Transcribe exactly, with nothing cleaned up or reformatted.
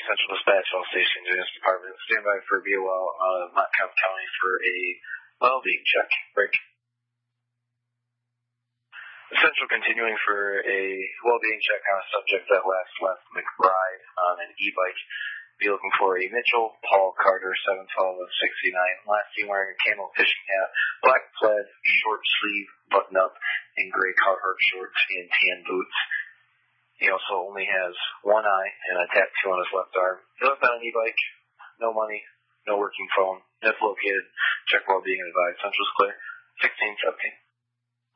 Central Dispatch, all stations in this department. Stand by for B O L out of Montcalm County for a well-being check. Break. Central continuing for a well-being check on a subject that last left McBride on an e-bike. Be looking for a Mitchell Paul Carter, seven twelve of sixty-nine. Last seen wearing a camel fishing hat, black plaid, short sleeve, button up, and gray Carhartt shorts and tan boots. He also only has one eye and a tattoo on his left arm. He left on an e-bike, no money, no working phone. If located, check well-being and advise. Central's clear. sixteen seventeen.